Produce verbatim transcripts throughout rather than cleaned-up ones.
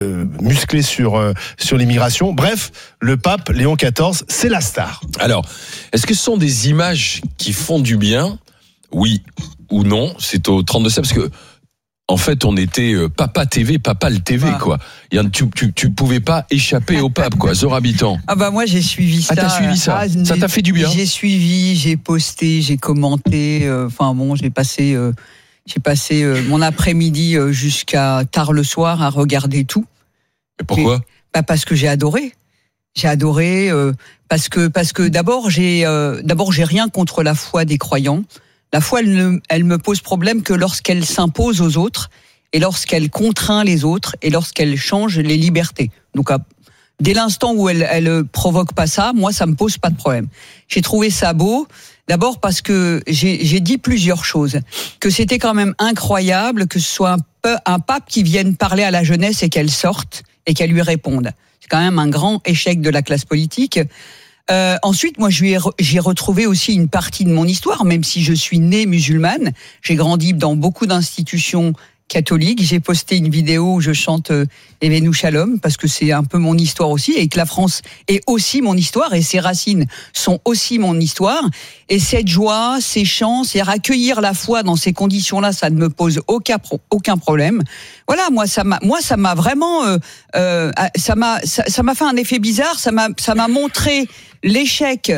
euh, musclé sur euh, sur l'immigration. Bref, le pape Léon quatorze, c'est la star. Alors, est-ce que ce sont des images qui font du bien ? Oui ou non ? C'est au trente-deux septembre, parce que en fait, on était euh, Papa T V, Papa le T V, ah. quoi. Il y a, tu, tu, tu pouvais pas échapper au pape, quoi. Zora Habitant. Ah bah moi j'ai suivi ça. Ah, t'as suivi ça. Ah, ça t'a fait du bien. J'ai suivi, j'ai posté, j'ai commenté. Enfin euh, bon, j'ai passé, euh, j'ai passé euh, mon après-midi euh, jusqu'à tard le soir à regarder tout. Et pourquoi ? Et, bah parce que j'ai adoré. J'ai adoré euh, parce que parce que d'abord j'ai euh, d'abord j'ai rien contre la foi des croyants. La foi, elle, ne, elle me pose problème que lorsqu'elle s'impose aux autres et lorsqu'elle contraint les autres et lorsqu'elle change les libertés. Donc, à, dès l'instant où elle, elle provoque pas ça, moi, ça me pose pas de problème. J'ai trouvé ça beau. D'abord parce que j'ai, j'ai dit plusieurs choses, que c'était quand même incroyable que ce soit un, peu, un pape qui vienne parler à la jeunesse et qu'elle sorte et qu'elle lui réponde. C'est quand même un grand échec de la classe politique. Euh, ensuite, moi, j'ai, j'ai retrouvé aussi une partie de mon histoire, même si je suis née musulmane. J'ai grandi dans beaucoup d'institutions catholiques. J'ai posté une vidéo où je chante euh, Evenu Shalom, parce que c'est un peu mon histoire aussi, et que la France est aussi mon histoire, et ses racines sont aussi mon histoire. Et cette joie, ces chants, c'est accueillir la foi dans ces conditions-là, ça ne me pose aucun, aucun problème. Voilà, moi, ça m'a, moi, ça m'a vraiment, euh, euh, ça m'a, ça, ça m'a fait un effet bizarre. Ça m'a, ça m'a montré l'échec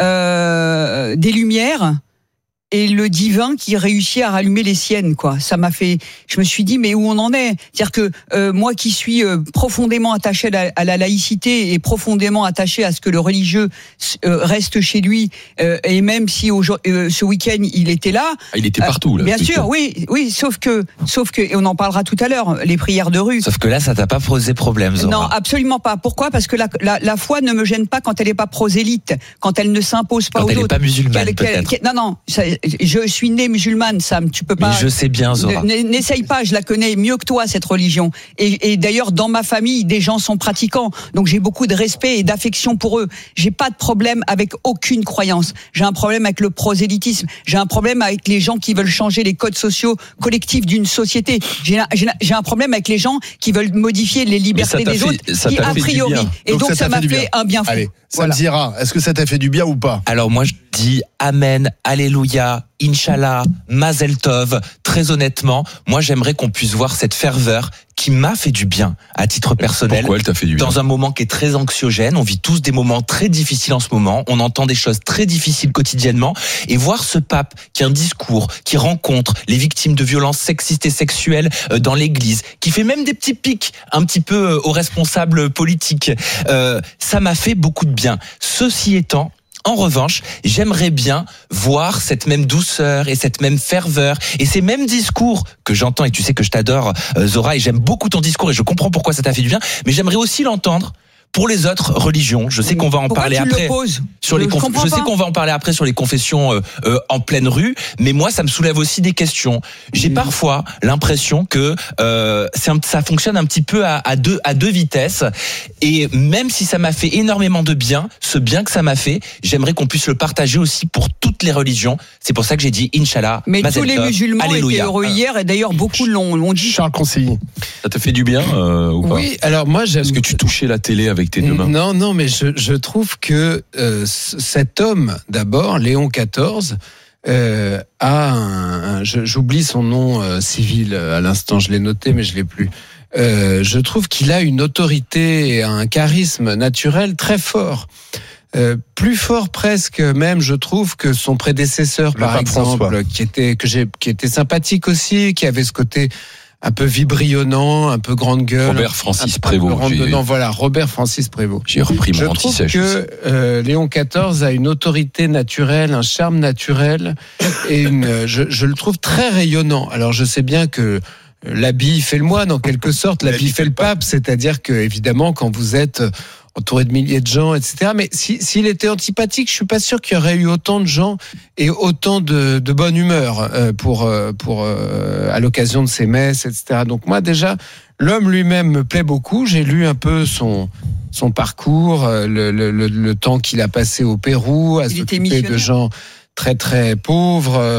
euh, des Lumières et le divin qui réussit à rallumer les siennes, quoi. Ça m'a fait, je me suis dit, mais où on en est ? C'est-à-dire que euh, moi qui suis euh, profondément attaché à la, à la laïcité et profondément attaché à ce que le religieux euh, reste chez lui, euh, et même si au, euh, ce week-end il était là, ah, il était partout. Là, bien sûr, oui, oui, sauf que, sauf que, et on en parlera tout à l'heure, les prières de rue. Sauf que là, ça t'a pas posé problème, Zora. Non, absolument pas. Pourquoi ? Parce que la, la, la foi ne me gêne pas quand elle est pas prosélyte, quand elle ne s'impose pas quand aux elle autres. Quand elle est pas musulmane, qu'elle, peut-être. Qu'elle, non, non. Ça, je suis née musulmane, Sam. Tu peux pas. Mais je sais bien, Zora. N'essaye pas. Je la connais mieux que toi, cette religion. Et, et d'ailleurs, dans ma famille, des gens sont pratiquants. Donc, j'ai beaucoup de respect et d'affection pour eux. J'ai pas de problème avec aucune croyance. J'ai un problème avec le prosélytisme. J'ai un problème avec les gens qui veulent changer les codes sociaux collectifs d'une société. J'ai, j'ai, j'ai un problème avec les gens qui veulent modifier les libertés des fait, autres, qui a priori. Et donc, donc ça, ça m'a fait, fait un bien fou. Allez, voilà. Samzira, est-ce que ça t'a fait du bien ou pas ? Alors moi, je dis Amen, Alléluia, Inch'Allah, Mazel Tov. Très honnêtement, moi, j'aimerais qu'on puisse voir cette ferveur qui m'a fait du bien à titre personnel. Pourquoi elle t'a fait du bien ? Dans un moment qui est très anxiogène, on vit tous des moments très difficiles en ce moment, on entend des choses très difficiles quotidiennement, et voir ce pape qui a un discours, qui rencontre les victimes de violences sexistes et sexuelles dans l'église, qui fait même des petits pics un petit peu aux responsables politiques, euh, ça m'a fait beaucoup de bien. Ceci étant, en revanche, j'aimerais bien voir cette même douceur et cette même ferveur et ces mêmes discours que j'entends, et tu sais que je t'adore, Zora, et j'aime beaucoup ton discours et je comprends pourquoi ça t'a fait du bien, mais j'aimerais aussi l'entendre pour les autres religions. Je sais qu'on va en Pourquoi parler tu après. Le poses sur les je conf... je sais qu'on va en parler après sur les confessions euh, euh, en pleine rue, mais moi ça me soulève aussi des questions. J'ai mmh. parfois l'impression que euh, c'est un, ça fonctionne un petit peu à, à deux à deux vitesses, et même si ça m'a fait énormément de bien, ce bien que ça m'a fait, j'aimerais qu'on puisse le partager aussi pour toutes les religions. C'est pour ça que j'ai dit Inch'Allah. Mais Mazel tous les Tov, musulmans Alléluia. étaient heureux hier, et d'ailleurs beaucoup l'ont, l'ont dit. Charles Conseiller, ça t'a fait du bien euh, ou pas ? Oui, alors moi j'aime. Est-ce que tu touchais la télé avec tes deux mains ? Non, non, mais je, je trouve que euh, cet homme, d'abord, Léon quatorze, euh, a un, un je, j'oublie son nom euh, civil à l'instant, je l'ai noté, mais je l'ai plus. Euh, je trouve qu'il a une autorité et un charisme naturel très fort. Euh, plus fort presque même, je trouve, que son prédécesseur, Le par exemple, François. qui était que j'ai, qui était sympathique aussi, qui avait ce côté un peu vibrionnant, un peu grande gueule. Robert Francis un, Prévost. Un j'ai... Non, voilà, Robert Francis Prévost. J'ai repris mon Je anti-sèche. trouve que euh, Léon quatorze a une autorité naturelle, un charme naturel, et une, je, je le trouve très rayonnant. Alors, je sais bien que l'habit fait le moine, en quelque sorte, l'habit fait le pape, c'est-à-dire que, évidemment, quand vous êtes entouré de milliers de gens, et cetera. Mais si, s'il était antipathique, je suis pas sûr qu'il y aurait eu autant de gens et autant de, de bonne humeur euh, pour, pour euh, à l'occasion de ces messes, et cetera. Donc moi déjà, l'homme lui-même me plaît beaucoup. J'ai lu un peu son son parcours, le, le, le, le temps qu'il a passé au Pérou, à s'occuper de gens très très pauvres.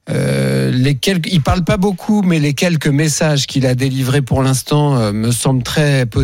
Euh, les quelques, il parle pas beaucoup, mais les quelques messages qu'il a délivrés pour l'instant euh, me semblent très positifs.